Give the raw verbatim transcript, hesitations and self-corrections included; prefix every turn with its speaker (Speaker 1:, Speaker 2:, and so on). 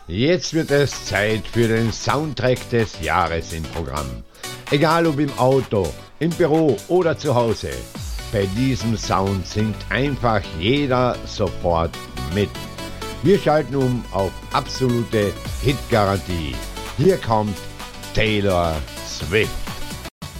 Speaker 1: Jetzt wird es Zeit für den Soundtrack des Jahres im Programm. Egal ob im Auto, im Büro oder zu Hause. Bei diesem Sound singt einfach jeder sofort mit. Wir schalten um auf absolute Hitgarantie. Hier kommt Taylor Swift.